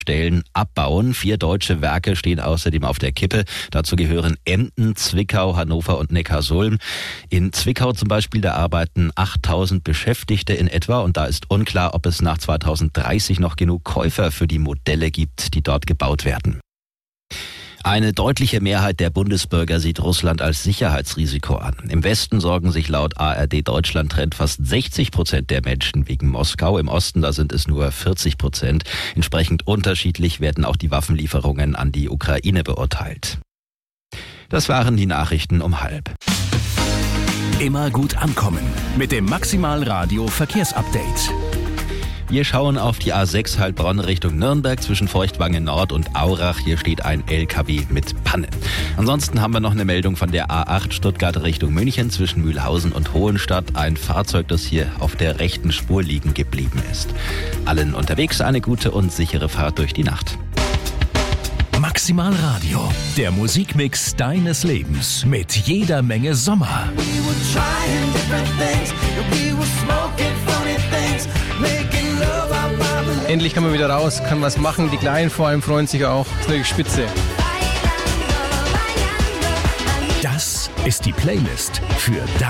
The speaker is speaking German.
Stellen abbauen. 4 deutsche Werke stehen außerdem auf der Kippe. Dazu gehören Emden, Zwickau, Hannover und Neckarsulm. In Zwickau zum Beispiel, da arbeiten 8000 Beschäftigte in etwa und da ist unklar, ob es nach 2030 noch genug Käufer für die Modelle gibt, die dort gebaut werden. Eine deutliche Mehrheit der Bundesbürger sieht Russland als Sicherheitsrisiko an. Im Westen sorgen sich laut ARD Deutschland Trend fast 60% der Menschen wegen Moskau. Im Osten, da sind es nur 40%. Entsprechend unterschiedlich werden auch die Waffenlieferungen an die Ukraine beurteilt. Das waren die Nachrichten um 12:30. Immer gut ankommen mit dem Maximal Radio Verkehrsupdate. Wir schauen auf die A6 Heilbronn Richtung Nürnberg zwischen Feuchtwangen Nord und Aurach. Hier steht ein LKW mit Panne. Ansonsten haben wir noch eine Meldung von der A8 Stuttgart Richtung München zwischen Mühlhausen und Hohenstadt. Ein Fahrzeug, das hier auf der rechten Spur liegen geblieben ist. Allen unterwegs eine gute und sichere Fahrt durch die Nacht. Maximal Radio, der Musikmix deines Lebens mit jeder Menge Sommer. Endlich kann man wieder raus, kann was machen. Die Kleinen vor allem freuen sich auch. Das ist natürlich spitze. Das ist die Playlist für